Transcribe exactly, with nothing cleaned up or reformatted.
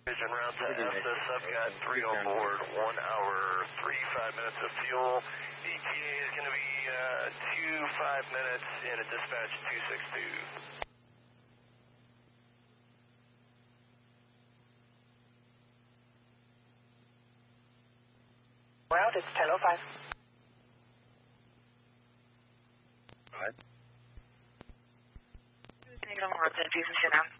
Vision route to Estes, I've got three on board, one hour, three, five minutes of fuel. E T A is going to be uh, two, five minutes in a dispatch two six two. Route, it's ten oh five. Go ahead. Negative one, ten, Jesus, you're down.